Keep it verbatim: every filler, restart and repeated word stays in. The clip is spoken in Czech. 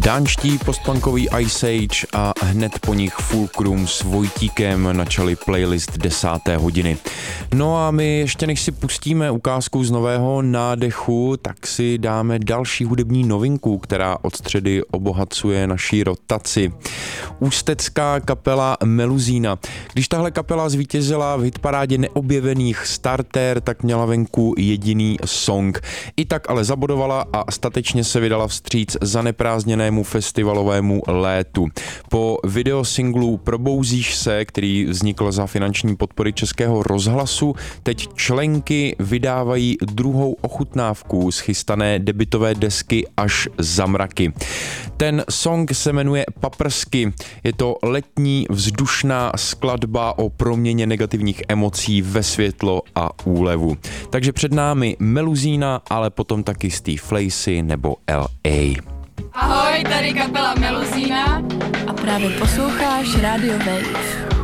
Dánští postpunkový Ice Age a hned po nich Fulcrum s Vojtíkem načali playlist desáté hodiny. No a my ještě než si pustíme ukázku z nového nádechu, tak si dáme další hudební novinku, která od středy obohacuje naší rotaci. Ústecká kapela Meluzína. Když tahle kapela zvítězila v hitparádě neobjevených Starter, tak měla venku jediný song. I tak ale zabodovala a statečně se vydala vstříc zaneprázdněnému festivalovému létu. Po videosinglu Probouzíš se, který vznikl za finanční podpory Českého rozhlasu, teď členky vydávají druhou ochutnávku z chystané debutové desky Až za mraky. Ten song se jmenuje Paprsky. Je to letní vzdušná skladba o proměně negativních emocí ve světlo a úlevu. Takže před námi Meluzína, ale potom taky Steve Lacy nebo L A. Ahoj, tady kapela Meluzína a právě posloucháš Radio Wave.